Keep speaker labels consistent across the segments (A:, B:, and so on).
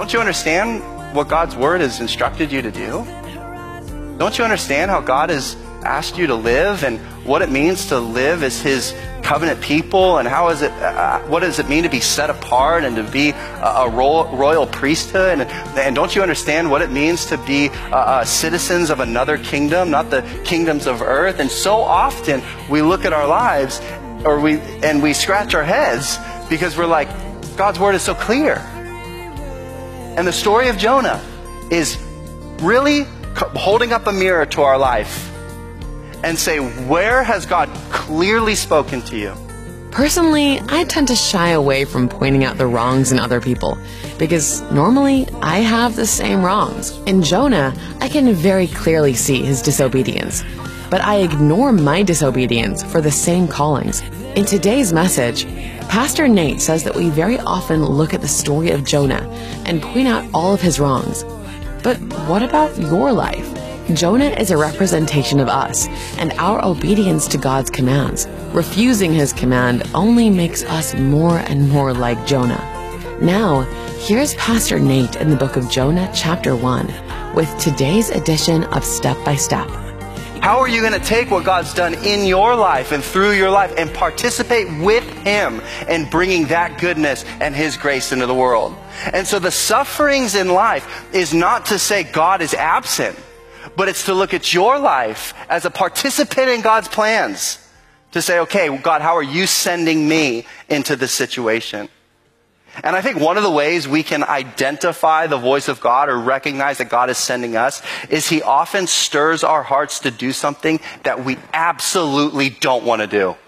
A: Don't you understand what God's word has instructed you to do? Don't you understand how God has asked you to live and what it means to live as his covenant people, and what does it mean to be set apart and to be a royal priesthood? And don't you understand what it means to be citizens of another kingdom, not the kingdoms of earth? And so often we look at our lives and we scratch our heads because we're like, God's word is so clear. And the story of Jonah is really holding up a mirror to our life and say, where has God clearly spoken to you?
B: Personally, I tend to shy away from pointing out the wrongs in other people because normally I have the same wrongs. In Jonah, I can very clearly see his disobedience, but I ignore my disobedience for the same callings. In today's message, Pastor Nate says that we very often look at the story of Jonah and point out all of his wrongs. But what about your life? Jonah is a representation of us and our obedience to God's commands. Refusing his command only makes us more and more like Jonah. Now, here's Pastor Nate in the book of Jonah, chapter 1, with today's edition of Step by Step.
A: How are you going to take what God's done in your life and through your life and participate with him in bringing that goodness and his grace into the world? And so the sufferings in life is not to say God is absent, but it's to look at your life as a participant in God's plans. To say, okay, God, how are you sending me into this situation? And I think one of the ways we can identify the voice of God or recognize that God is sending us is he often stirs our hearts to do something that we absolutely don't want to do.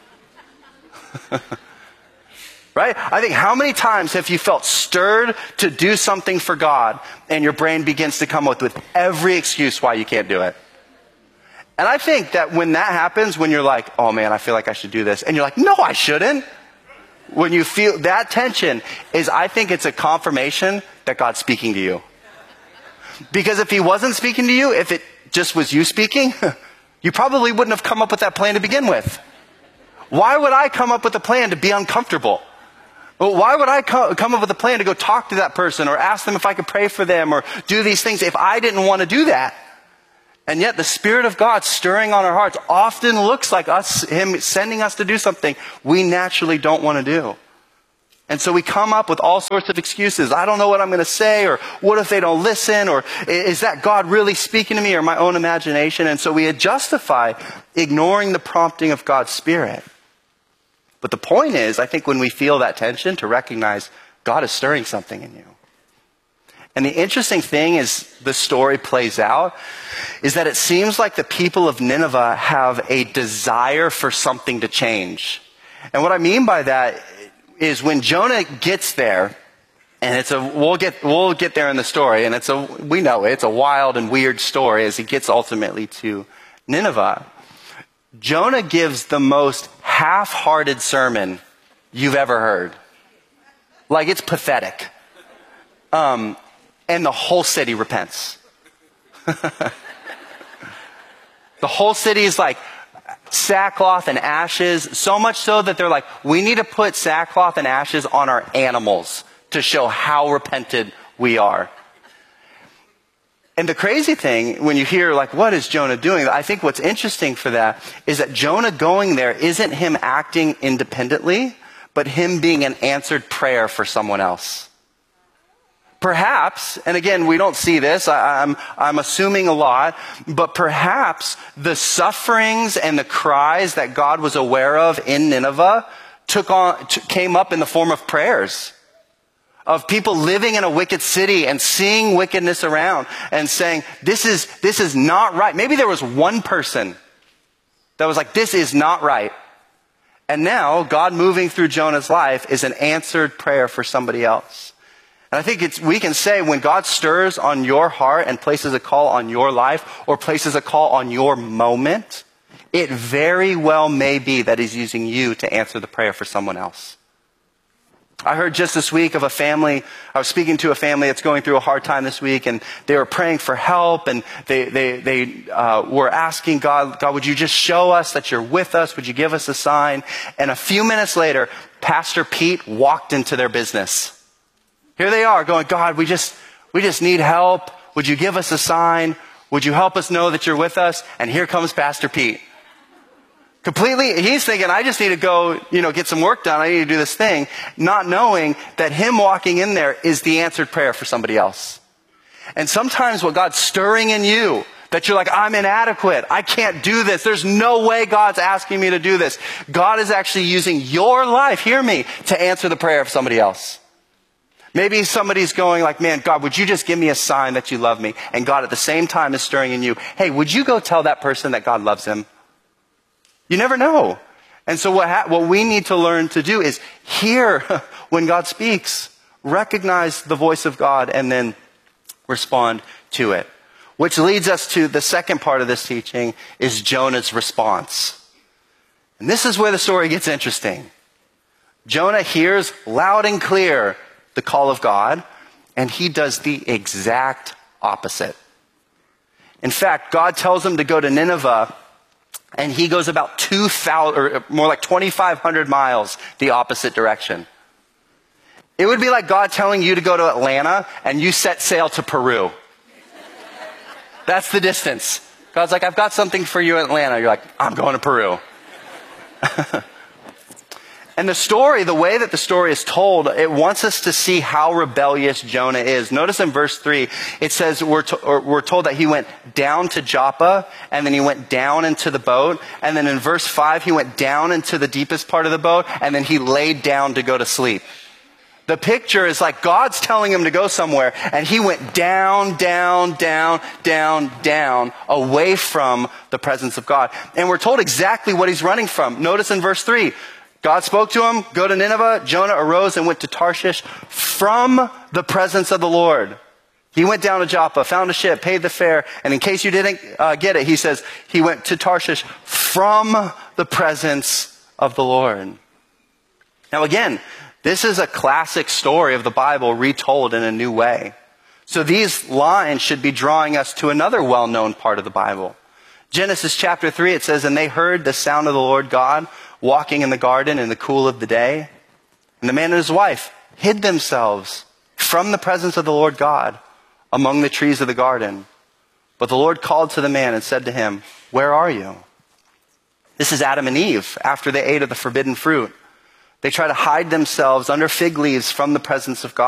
A: Right? I think how many times have you felt stirred to do something for God and your brain begins to come up with every excuse why you can't do it? And I think that when that happens, when you're like, oh man, I feel like I should do this. And you're like, no, I shouldn't. When you feel that tension I think it's a confirmation that God's speaking to you. Because if he wasn't speaking to you, if it just was you speaking, you probably wouldn't have come up with that plan to begin with. Why would I come up with a plan to be uncomfortable? Well, why would I come up with a plan to go talk to that person or ask them if I could pray for them or do these things if I didn't want to do that? And yet the Spirit of God stirring on our hearts often looks like him sending us to do something we naturally don't want to do. And so we come up with all sorts of excuses. I don't know what I'm going to say, or what if they don't listen, or is that God really speaking to me, or my own imagination? And so we justify ignoring the prompting of God's Spirit. But the point is, I think when we feel that tension, to recognize God is stirring something in you. And the interesting thing is the story plays out is that it seems like the people of Nineveh have a desire for something to change. And what I mean by that is when Jonah gets there, and we'll get there in the story, and we know it's a wild and weird story as he gets ultimately to Nineveh. Jonah gives the most half-hearted sermon you've ever heard. Like, it's pathetic. And the whole city repents. The whole city is like sackcloth and ashes, so much so that they're like, we need to put sackcloth and ashes on our animals to show how repentant we are. And the crazy thing, when you hear, like, what is Jonah doing? I think what's interesting for that is that Jonah going there isn't him acting independently, but him being an answered prayer for someone else. Perhaps, and again, we don't see this, I'm assuming a lot, but perhaps the sufferings and the cries that God was aware of in Nineveh came up in the form of prayers. Of people living in a wicked city and seeing wickedness around and saying, this is not right. Maybe there was one person that was like, this is not right. And now God moving through Jonah's life is an answered prayer for somebody else. And I think we can say when God stirs on your heart and places a call on your life or places a call on your moment, it very well may be that he's using you to answer the prayer for someone else. I heard just this week of a family, I was speaking to a family that's going through a hard time this week, and they were praying for help, and they were asking God, would you just show us that you're with us? Would you give us a sign? And a few minutes later, Pastor Pete walked into their business. Here they are going, God, we just We just need help. Would you give us a sign? Would you help us know that you're with us? And here comes Pastor Pete. Completely, he's thinking, I just need to go, get some work done. I need to do this thing. Not knowing that him walking in there is the answered prayer for somebody else. And sometimes what God's stirring in you, that you're like, I'm inadequate. I can't do this. There's no way God's asking me to do this. God is actually using your life, hear me, to answer the prayer of somebody else. Maybe somebody's going like, man, God, would you just give me a sign that you love me? And God at the same time is stirring in you, hey, would you go tell that person that God loves him? You never know. And so what we need to learn to do is hear when God speaks, recognize the voice of God, and then respond to it. Which leads us to the second part of this teaching is Jonah's response. And this is where the story gets interesting. Jonah hears loud and clear the call of God, and he does the exact opposite. In fact, God tells him to go to Nineveh, and he goes about 2,000, or more like 2,500 miles the opposite direction. It would be like God telling you to go to Atlanta, and you set sail to Peru. That's the distance. God's like, I've got something for you in Atlanta. You're like, I'm going to Peru. And the way that the story is told, it wants us to see how rebellious Jonah is. Notice in verse 3, it says we're told that he went down to Joppa, and then he went down into the boat. And then in verse 5, he went down into the deepest part of the boat, and then he laid down to go to sleep. The picture is like God's telling him to go somewhere, and he went down, down, down, down, down, away from the presence of God. And we're told exactly what he's running from. Notice in verse 3, God spoke to him, go to Nineveh. Jonah arose and went to Tarshish from the presence of the Lord. He went down to Joppa, found a ship, paid the fare, and in case you didn't get it, he says he went to Tarshish from the presence of the Lord. Now again, this is a classic story of the Bible retold in a new way. So these lines should be drawing us to another well-known part of the Bible. Genesis chapter 3, it says, and they heard the sound of the Lord God walking in the garden in the cool of the day. And the man and his wife hid themselves from the presence of the Lord God among the trees of the garden. But the Lord called to the man and said to him, where are you? This is Adam and Eve after they ate of the forbidden fruit. They try to hide themselves under fig leaves from the presence of God.